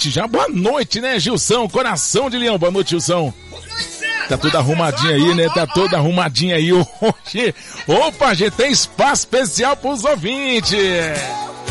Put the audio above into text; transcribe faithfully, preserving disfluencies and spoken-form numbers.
noite já. Boa noite, né, Gilson? Coração de leão. Boa noite, Gilson. Tá tudo arrumadinho aí, né? Tá tudo arrumadinho aí hoje. Opa, gente, tem espaço especial pros ouvintes.